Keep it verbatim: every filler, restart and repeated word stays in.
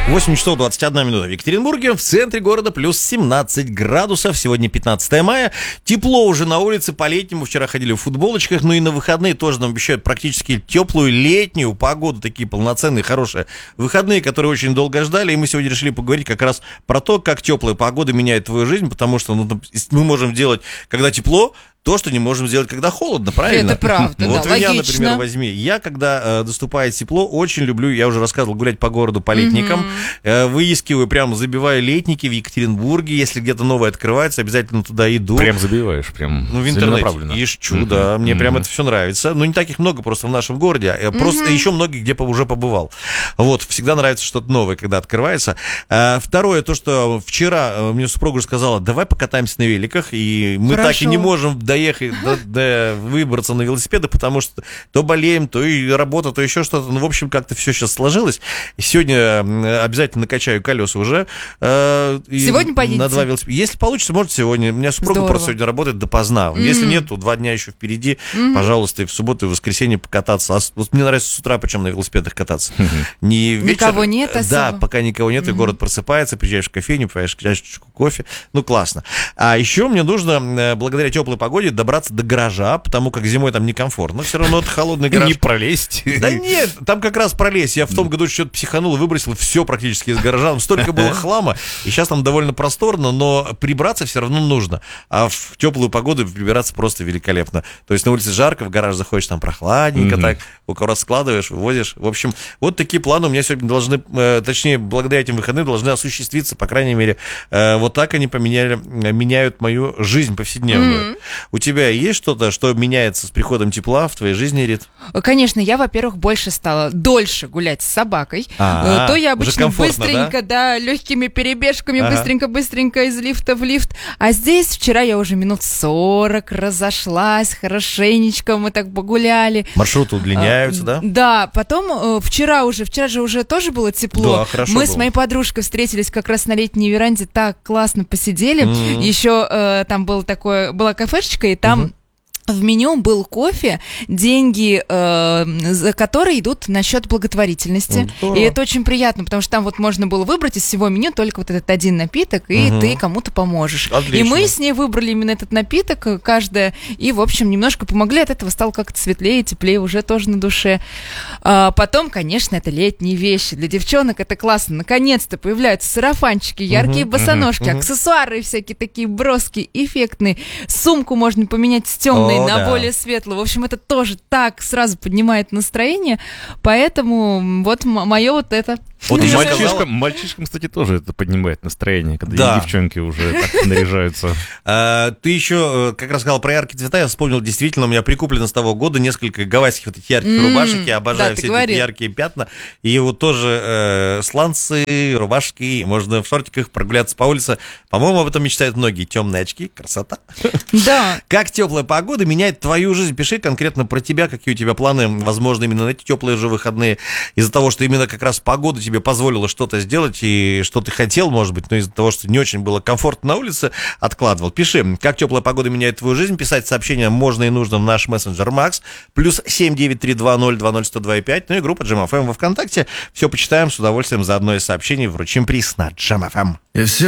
восемь часов двадцать одна минута в Екатеринбурге, в центре города плюс семнадцать градусов, сегодня пятнадцатое мая, тепло уже на улице, по-летнему, вчера ходили в футболочках, ну и на выходные тоже нам обещают практически теплую летнюю погоду, такие полноценные, хорошие выходные, которые очень долго ждали, и мы сегодня решили поговорить как раз про то, как теплая погода меняет твою жизнь, потому что ну, мы можем делать, когда тепло, то, что не можем сделать, когда холодно, правильно? Это правда, вот да, меня, логично. например, возьми. Я, когда э, наступает тепло, очень люблю, я уже рассказывал, гулять по городу по летникам. Mm-hmm. Э, выискиваю, прям забиваю летники в Екатеринбурге. Если где-то новое открывается, обязательно туда иду. Прям забиваешь, прям ну, в интернете. Ищу, mm-hmm. да. Мне mm-hmm. прям это все нравится. Ну, не таких много просто в нашем городе. Mm-hmm. Просто еще многие, где уже побывал. Вот, всегда нравится что-то новое, когда открывается. Э, второе, то, что вчера мне супруга сказала, давай покатаемся на великах. И мы Хорошо. так и не можем доехать до, до выбраться на велосипеды, потому что то болеем, то и работа, то еще что-то. Ну, в общем, как-то все сейчас сложилось. И сегодня обязательно накачаю колеса уже. Э, сегодня поедете? На два велосипеда. Если получится, может, сегодня. У меня супруга Здорово. просто сегодня работает допоздна. Mm-hmm. Если нет, то два дня еще впереди. Mm-hmm. Пожалуйста, и в субботу, и в воскресенье покататься. А вот мне нравится с утра, причем на велосипедах кататься. Mm-hmm. Не вечер. Никого нет особо? Да, пока никого нет, mm-hmm. и город просыпается, приезжаешь в кофейню, поешь чашечку кофе. Ну, классно. А еще мне нужно, благодаря теплой погоде, добраться до гаража, потому как зимой там некомфортно. Все равно это холодный гараж. Не пролезть. Да нет, там как раз пролезть. Я в том году что-то психанул и выбросил все практически из гаража. Там столько было хлама, и сейчас там довольно просторно, но прибраться все равно нужно. А в теплую погоду прибираться просто великолепно. То есть на улице жарко, в гараж заходишь, там прохладненько, mm-hmm. так, аккуратно складываешь, вывозишь. В общем, вот такие планы у меня сегодня должны, э, точнее, благодаря этим выходным должны осуществиться, по крайней мере. Э, вот так они поменяли, меняют мою жизнь повседневную. Mm-hmm. У тебя есть что-то, что меняется с приходом тепла в твоей жизни, Рит? Конечно, я, во-первых, больше стала дольше гулять с собакой. А-а-а, то я обычно быстренько, да, да легкими перебежками, ага. быстренько-быстренько из лифта в лифт. А здесь вчера я уже минут сорок разошлась, хорошенечко мы так погуляли. Маршруты удлиняются, а, да? Да, потом вчера уже, вчера же уже тоже было тепло. Да, хорошо мы было. с моей подружкой встретились как раз на летней веранде, так классно посидели. Mm-hmm. Еще э, там был такое, была кафешечка, и там... Mm-hmm. В меню был кофе, деньги, э, за которые идут на счет благотворительности. Ну, и это очень приятно, потому что там вот можно было выбрать из всего меню только вот этот один напиток, и угу. ты кому-то поможешь. Отлично. И мы с ней выбрали именно этот напиток, каждая, и, в общем, немножко помогли, от этого стало как-то светлее, теплее уже тоже на душе. А потом, конечно, это летние вещи. Для девчонок это классно. Наконец-то появляются сарафанчики, яркие угу. босоножки, угу. аксессуары всякие такие броские, эффектные. Сумку можно поменять с темной на да. более светлую. В общем, это тоже так сразу поднимает настроение. Поэтому вот м- мое вот это. Вот мальчишкам, мальчишкам, кстати, тоже это поднимает настроение, когда да. девчонки уже так наряжаются. А, ты еще как раз сказал про яркие цвета. Я вспомнил, действительно, у меня прикуплено с того года несколько гавайских вот этих ярких mm, рубашек. Я обожаю да, все эти яркие пятна. И вот тоже э, сланцы, рубашки. Можно в шортиках прогуляться по улице. По-моему, об этом мечтают многие. Темные очки, красота. Да. Как теплая погода меняет твою жизнь? Пиши конкретно про тебя, какие у тебя планы, возможно, именно на эти теплые же выходные. Из-за того, что именно как раз погода тебе позволила что-то сделать, и что ты хотел, может быть, но из-за того, что не очень было комфортно на улице, откладывал. Пиши, как теплая погода меняет твою жизнь. Писать сообщения можно и нужно в наш мессенджер Макс. Плюс семь девять три два ноль два ноль сто два пять. Ну и группа Джем эф эм во ВКонтакте. Все почитаем с удовольствием. За одно из сообщений вручим приз на Джем эф эм.